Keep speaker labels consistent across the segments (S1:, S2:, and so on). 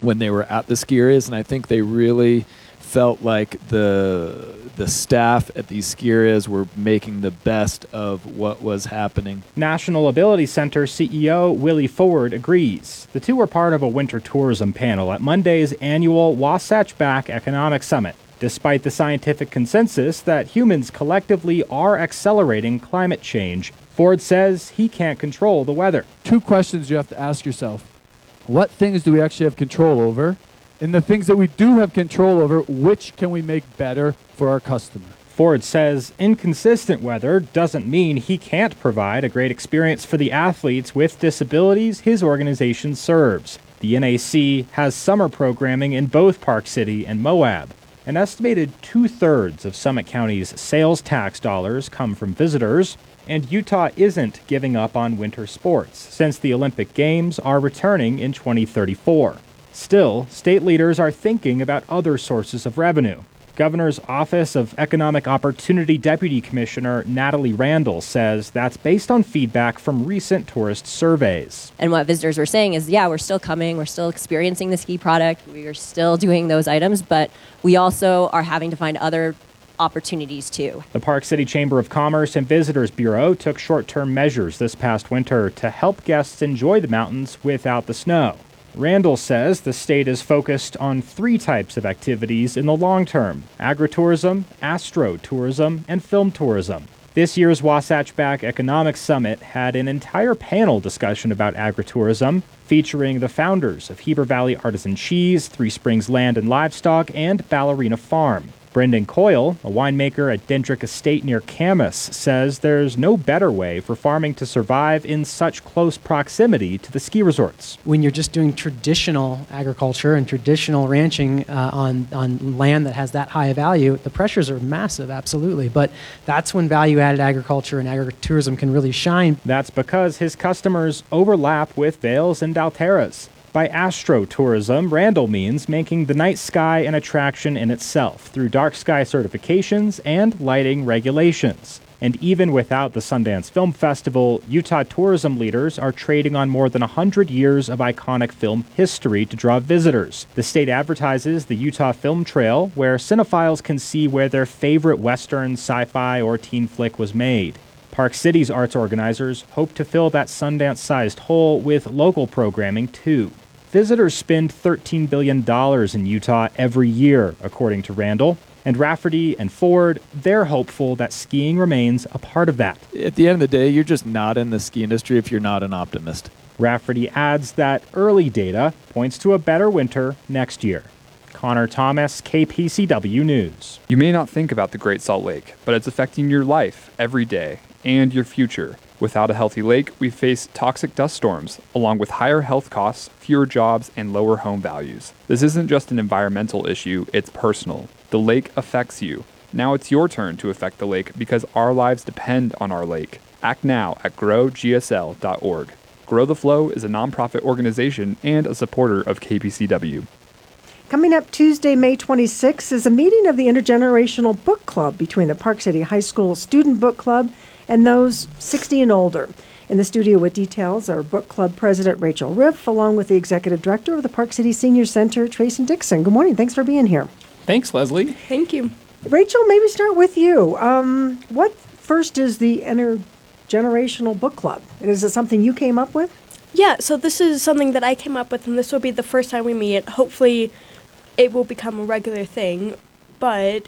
S1: when they were at the ski areas, and I think they really felt like the staff at these ski areas were making the best of what was happening.
S2: National Ability Center CEO Willie Ford agrees. The two were part of a winter tourism panel at Monday's annual Wasatch Back Economic Summit. Despite the scientific consensus that humans collectively are accelerating climate change, Ford says he can't control the weather.
S3: Two questions you have to ask yourself. What things do we actually have control over? And the things that we do have control over, which can we make better for our customer?
S2: Ford says inconsistent weather doesn't mean he can't provide a great experience for the athletes with disabilities his organization serves. The NAC has summer programming in both Park City and Moab. An estimated 2/3 of Summit County's sales tax dollars come from visitors, and Utah isn't giving up on winter sports since the Olympic Games are returning in 2034. Still, state leaders are thinking about other sources of revenue. Governor's Office of Economic Opportunity Deputy Commissioner Natalie Randall says that's based on feedback from recent tourist surveys.
S4: And what visitors were saying is, yeah, we're still coming, we're still experiencing the ski product, we are still doing those items, but we also are having to find other opportunities too.
S2: The Park City Chamber of Commerce and Visitors Bureau took short-term measures this past winter to help guests enjoy the mountains without the snow. Randall says the state is focused on 3 types of activities in the long term: agritourism, astrotourism, and film tourism. This year's Wasatch Back Economic Summit had an entire panel discussion about agritourism, featuring the founders of Heber Valley Artisan Cheese, Three Springs Land and Livestock, and Ballerina Farm. Brendan Coyle, a winemaker at Dendrick Estate near Camas, says there's no better way for farming to survive in such close proximity to the ski resorts.
S5: When you're just doing traditional agriculture and traditional ranching on land that has that high a value, the pressures are massive, absolutely. But that's when value-added agriculture and agritourism can really shine.
S2: That's because his customers overlap with Vails and Dalteras. By astrotourism, Randall means making the night sky an attraction in itself through dark sky certifications and lighting regulations. And even without the Sundance Film Festival, Utah tourism leaders are trading on more than 100 years of iconic film history to draw visitors. The state advertises the Utah Film Trail, where cinephiles can see where their favorite Western, sci-fi, or teen flick was made. Park City's arts organizers hope to fill that Sundance-sized hole with local programming, too. Visitors spend $13 billion in Utah every year, according to Randall. And Rafferty and Ford, they're hopeful that skiing remains a part of that.
S1: At the end of the day, you're just not in the ski industry if you're not an optimist.
S2: Rafferty adds that early data points to a better winter next year. Connor Thomas, KPCW News.
S6: You may not think about the Great Salt Lake, but it's affecting your life every day and your future. Without a healthy lake, we face toxic dust storms, along with higher health costs, fewer jobs, and lower home values. This isn't just an environmental issue, it's personal. The lake affects you. Now it's your turn to affect the lake because our lives depend on our lake. Act now at growgsl.org. Grow the Flow is a nonprofit organization and a supporter of KPCW.
S7: Coming up Tuesday, May 26th, is a meeting of the Intergenerational Book Club between the Park City High School Student Book Club and those 60 and older. In the studio with details are Book Club President Rachel Riff, along with the Executive Director of the Park City Senior Center, Tracy Dixon. Good morning. Thanks for being here.
S8: Thanks, Leslie.
S9: Thank you.
S7: Rachel, maybe start with you. What first is the Intergenerational Book Club? Is it something you came up with?
S9: Yeah, so this is something that I came up with, and this will be the first time we meet. Hopefully it will become a regular thing, but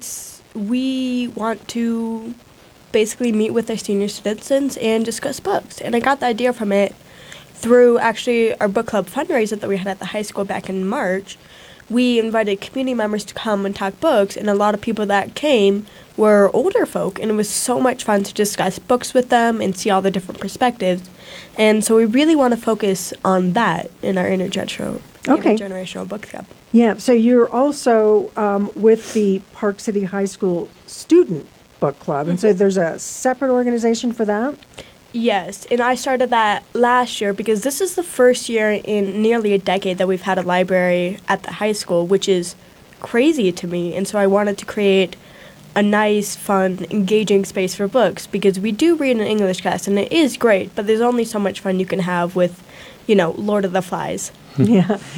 S9: we want to basically meet with our senior citizens and discuss books. And I got the idea from it through actually our book club fundraiser that we had at the high school back in March. We invited community members to come and talk books, and a lot of people that came were older folk, and it was so much fun to discuss books with them and see all the different perspectives. And so we really want to focus on that in our intergenerational book club.
S7: Yeah, so you're also with the Park City High School Student Book Club, and so there's a separate organization for that?
S9: Yes, and I started that last year because this is the first year in nearly a decade that we've had a library at the high school, which is crazy to me. And so I wanted to create a nice, fun, engaging space for books because we do read in English class, and it is great, but there's only so much fun you can have with, Lord of the Flies.
S7: Yeah.